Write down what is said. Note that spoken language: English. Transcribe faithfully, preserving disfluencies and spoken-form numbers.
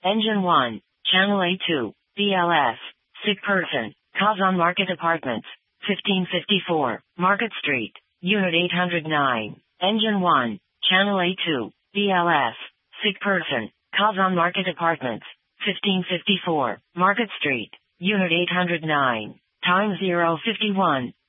Engine one, Channel A two, B L S, sick person, Kazan Market Apartments, fifteen fifty-four, Market Street, Unit eight hundred nine. Engine one, Channel A two, B L S, sick person, Kazan Market Apartments, fifteen fifty-four, Market Street, Unit eight hundred nine. Time zero fifty-one.